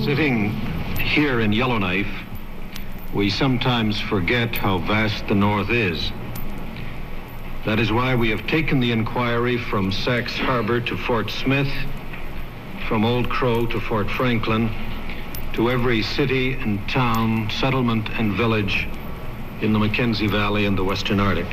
Sitting here in Yellowknife, we sometimes forget how vast the North is. That is why we have taken the inquiry from Sachs Harbor to Fort Smith, from Old Crow to Fort Franklin, to every city and town, settlement and village in the Mackenzie Valley and the Western Arctic.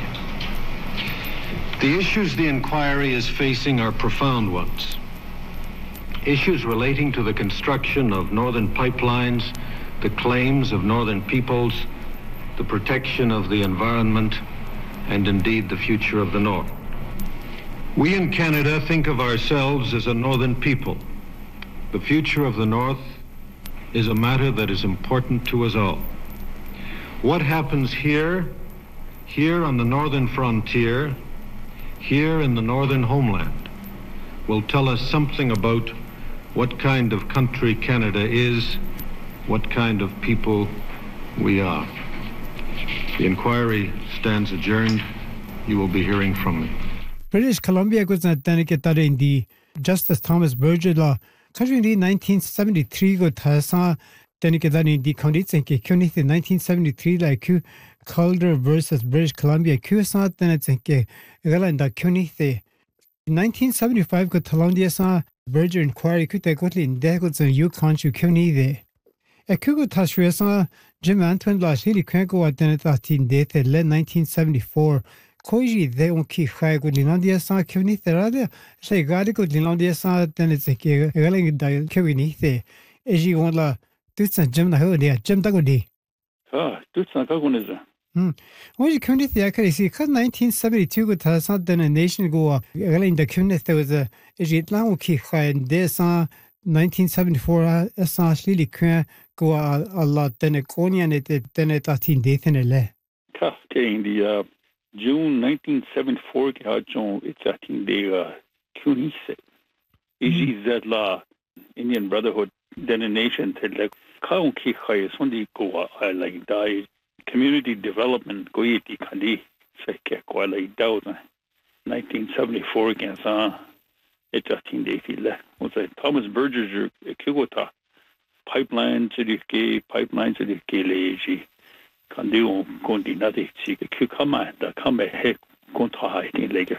The issues the inquiry is facing are profound ones. Issues relating to the construction of northern pipelines, the claims of northern peoples, the protection of the environment, and indeed the future of the North. We in Canada think of ourselves as a northern people. The future of the North is a matter that is important to us all. What happens here on the northern frontier, here in the northern homeland, will tell us something about what kind of country Canada is, what kind of people we are. The inquiry stands adjourned. You will be hearing from me. British Columbia goes na tanike in the Justice Thomas Burgess law. Currently 1973 go thasa tanike in the condits and Kuni 1973 like Calder versus British Columbia Kusa tanake galanda Kuni 1975 go Talandia sa Burgess inquiry could take what in there goes a Yukon to Kuni there. A Kugo Tashua Jim Antoine Lash Hilly Kranko at Denatin Death at 1974. Koji they won't keep high good Linlandia sa Kuni Therada, say Gadico Linlandia sa, then it's a Galing Dial Kuni there. As you want la Tutsan Jim the Ho there, Jim Dagodi. Tutsan Kagunism. What you Kuni the accuracy, because 1972 good has not done a nation go Galing the Kuni there was a Ejitlan keep high and there's 1974 essentially go a lot then a Konya and then it 13 days in a le. The June 1974 it's 13 day Kunise. Is that la Indian Brotherhood denomination that like Kaunki High Sunday go like die community development go iti kandi say kwa like doubt 1974 against it's 13 days le. What's that Thomas Burgess Kigota pipeline to the leji can do continue see the come heck contact in later.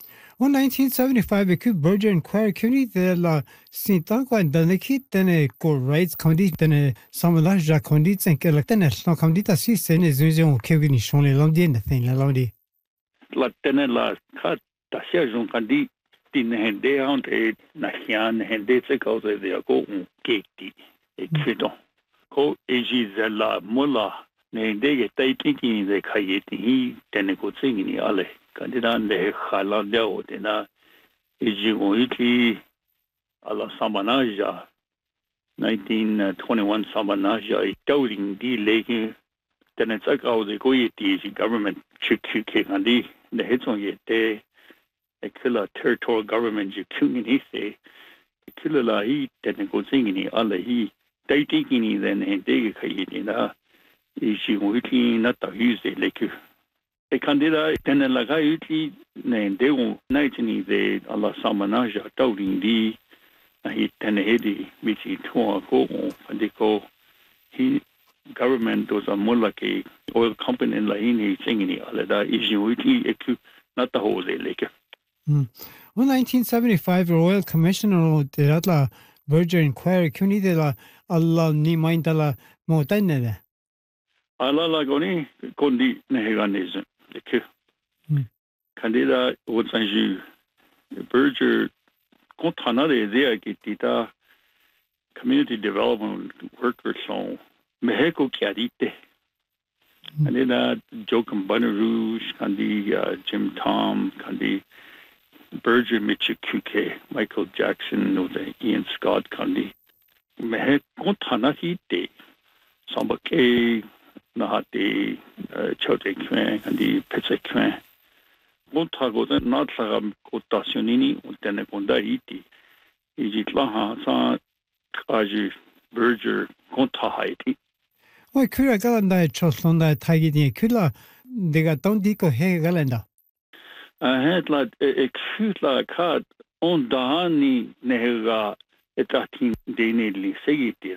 1975 a Burgess inquiry Kuni the la Sintanqua and Danaki then a go rights county then a Samala Jacondits and Kelatan no condita si sen is using Kevin Shonley London the thing Landi. La tenela cut the Sergeant Kandi in Hende on a Nahian Hende because they are going gate. Ekvidon ko eji zela mola ne dege tai thinking de khayeti hi teneko tsingini ale kandidan de khala deo de na eji oiti ala samanaja 1921 samanaja touring di leke tenetsak au de koyeti government chikki kandi de hetson yete ekila territorial government jikungin hi se ekila la hi teneko tsingini ale hi Dating then and dig Kayina is she waiting not to use the lake. A candidate then a lagayuti and they won't nighting the Allah Samanaja touting the he tenehedi which he tore go and they call he government was a mulaki oil company in Laini singing Alada is you waiting not the whole lake. 1975 Royal Commissioner de Ratla Burgess inquiry Kuni de la Allah ni mindala motanne. Allah lagoni kondi neheganism. The candida would say you Burgess contana de idea kitita community development workers so Mexico kiadite. And then Joachim Bonnerouge, kandi Jim Tom, kandi Burgess Michikuke, Michael Jackson, Ian Scott, kandi Mehe kontana hite Sambake Nahate Chote Kwen kandi Petse Kwen. Montago not kotationini utene konda hiti. Ijitlaha sa kaji Burgess konta haiti. Oi kura galanda choslonda tagidi kula dega tondiko he galanda. Het laat ekfutla kad on dahani nehega etatin deneli segiti